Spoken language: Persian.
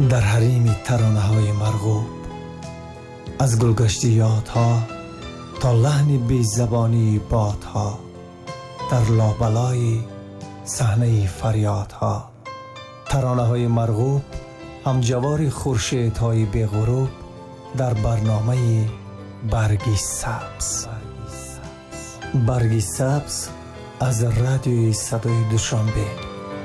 در حریم ترانه های مرغوب، از گلگشت یادها تا لحن بی زبانی بادها، در لابلای صحنه فریادها. ترانه های مرغوب همجوار خورشیدهای بی غروب در برنامه برگی سبز. برگی سبز از رادیوی صدای دوشنبه.